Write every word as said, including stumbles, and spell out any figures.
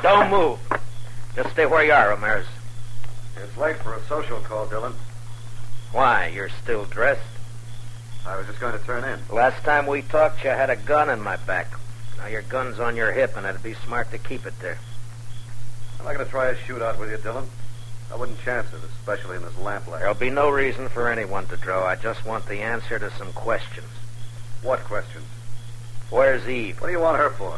Don't move. Just stay where you are, Ramirez. It's late for a social call, Dillon. Why? You're still dressed? I was just going to turn in. Last time we talked, you had a gun in my back. Now your gun's on your hip, and it'd be smart to keep it there. I'm not going to try a shootout with you, Dillon. I wouldn't chance it, especially in this lamplight. There'll be no reason for anyone to draw. I just want the answer to some questions. What questions? Where's Eve? What do you want her for?